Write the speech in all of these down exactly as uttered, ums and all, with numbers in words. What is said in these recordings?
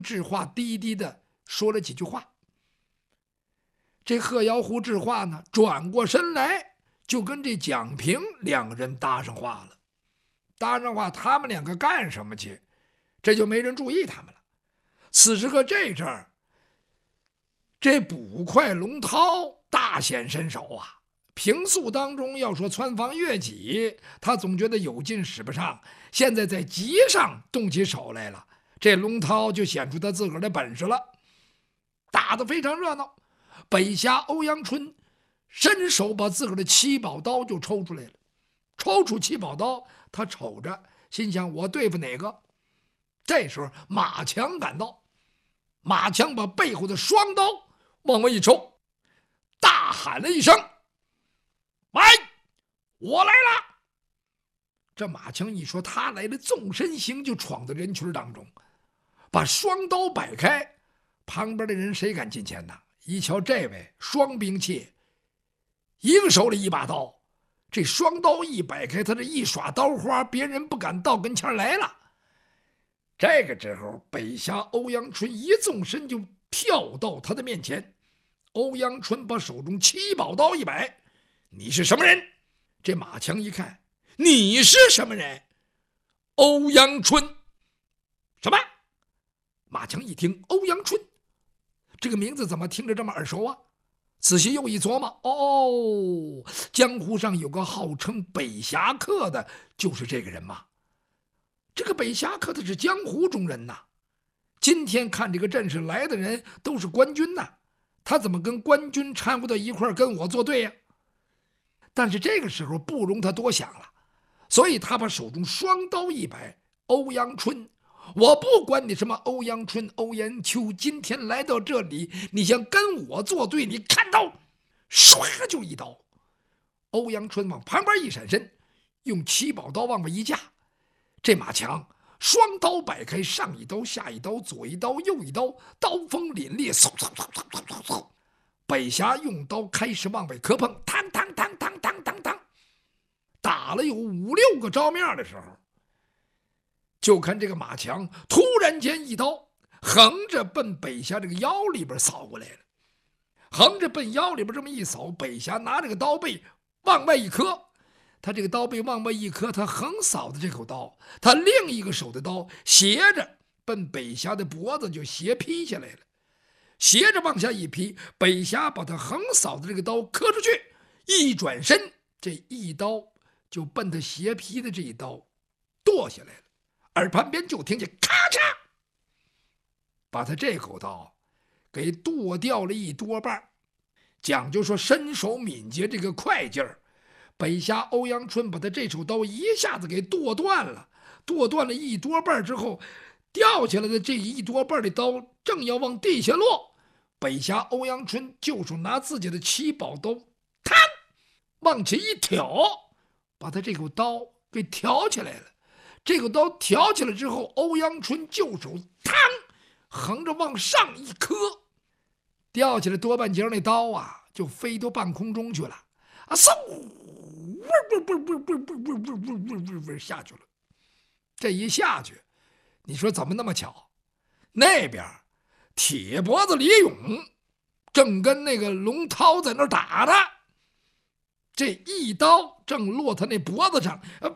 智化低低的说了几句话。这贺瑶湖智化呢，转过身来就跟这蒋平两个人搭上话了。搭上话，他们两个干什么去？这就没人注意他们了。此时和这阵儿，这捕快龙涛大显身手啊！平素当中要说穿防越戟，他总觉得有劲使不上，现在在戟上动起手来了，这龙涛就显出他自个儿的本事了，打得非常热闹。北侠欧阳春伸手把自个儿的七宝刀就抽出来了，抽出七宝刀，他瞅着，心想我对付哪个？这时候马强赶到，马强把背后的双刀往外一抽，大喊了一声：“来，我来了！”这马强一说他来了，纵身行就闯到人群当中，把双刀摆开，旁边的人谁敢近前呢？一瞧这位双兵器，一个手里一把刀，这双刀一摆开，他这一耍刀花，别人不敢到跟前来了。这个时候，北侠欧阳春一纵身就跳到他的面前。欧阳春把手中七宝刀一摆：“你是什么人？”这马强一看：“你是什么人？”欧阳春。什么？马强一听欧阳春这个名字怎么听着这么耳熟啊？仔细又一琢磨，哦，江湖上有个号称北侠客的，就是这个人嘛。这个北侠客他是江湖中人呐，今天看这个阵势来的人都是官军呐，他怎么跟官军掺和到一块儿跟我作对呀？但是这个时候不容他多想了，所以他把手中双刀一摆：“欧阳春，我不管你什么欧阳春、欧阳秋，今天来到这里，你想跟我作对，你看刀！”唰就一刀。欧阳春往旁边一闪身，用七宝刀往外一架。这马强双刀摆开，上一刀下一刀，左一刀右一刀，刀锋凛冽，嗖嗖嗖嗖嗖嗖嗖。北侠用刀开始往外磕碰，当当当当当当当，打了有五六个招面的时候，就看这个马强突然间一刀横着奔北侠这个腰里边扫过来了。横着奔腰里边这么一扫，北侠拿这个刀背往外一磕，他这个刀背往外一磕，他横扫的这口刀，他另一个手的刀斜着奔北侠的脖子就斜劈下来了。斜着往下一劈，北侠把他横扫的这个刀磕出去，一转身，这一刀就奔他斜劈的这一刀剁下来了。耳旁边就听见咔嚓，把他这口刀给剁掉了一多半。讲究说身手敏捷，这个快劲儿，北侠欧阳春把他这手刀一下子给剁断了，剁断了一多半之后，掉下来的这一多半的刀正要往地下落，北侠欧阳春就手拿自己的七宝刀，嘡，往前一挑，把他这口刀给挑起来了。这口刀挑起来之后，欧阳春就手嘡，横着往上一磕，掉起来多半截那刀啊，就飞到半空中去了啊！嗖，嗡嗡嗡嗡嗡嗡嗡嗡嗡嗡下去了。这一下去，你说怎么那么巧？那边铁脖子李勇正跟那个龙涛在那打呢，这一刀正落他那脖子上，呃，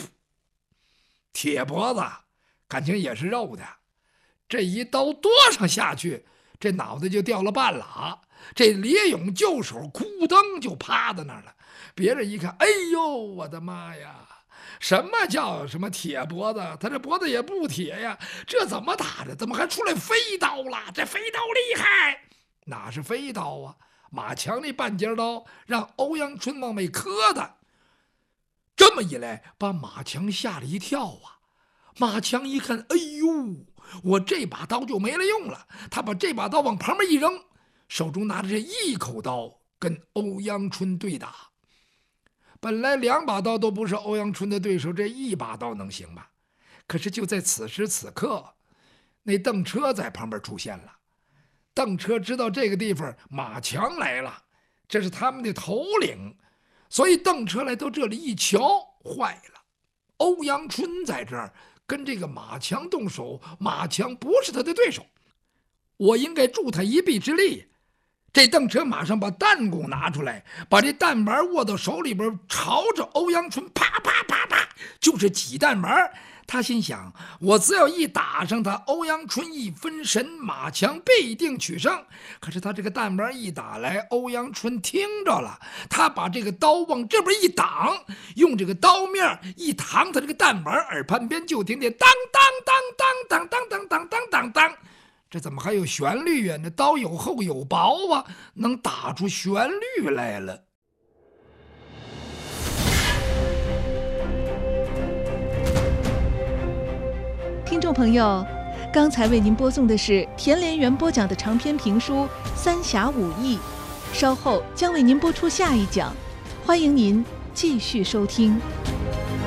铁脖子感情也是肉的，这一刀剁上下去，这脑袋就掉了半拉。这李勇就手咕噔就趴在那儿了。别人一看，哎呦我的妈呀，什么叫什么铁脖子？他这脖子也不铁呀，这怎么打的？怎么还出来飞刀了？这飞刀厉害！哪是飞刀啊？马强那半截刀让欧阳春往外磕的。这么一来，把马强吓了一跳啊！马强一看，哎呦，我这把刀就没了用了。他把这把刀往旁边一扔，手中拿着这一口刀跟欧阳春对打。本来两把刀都不是欧阳春的对手，这一把刀能行吗？可是就在此时此刻，那邓车在旁边出现了。邓车知道这个地方马强来了，这是他们的头领，所以邓车来到这里一瞧，坏了，欧阳春在这儿跟这个马强动手，马强不是他的对手。 我应该助他一臂之力。这邓彻马上把弹弓拿出来，把这弹丸握到手里边，朝着欧阳春啪啪啪啪就是几弹丸。他心想，我只要一打上他，欧阳春一分神，马强必定取胜。可是他这个弹丸一打来，欧阳春听着了，他把这个刀往这边一挡，用这个刀面一扛他这个弹丸，耳畔边就听见当当当当当当当当当当当，这怎么还有旋律呀？那刀有厚有薄啊，能打出旋律来了。 听众朋友，刚才为您播送的是田连元播讲的长篇评书《三侠五义》，稍后将为您播出下一讲，欢迎您继续收听。